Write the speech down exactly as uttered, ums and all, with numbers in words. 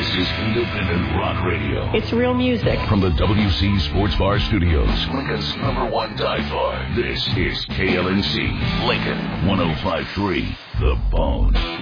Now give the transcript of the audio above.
is independent rock radio. It's real music. From the W C Sports Bar Studios, Lincoln's number one dive bar. This is K L N C, Lincoln, one oh five point three, The Bone.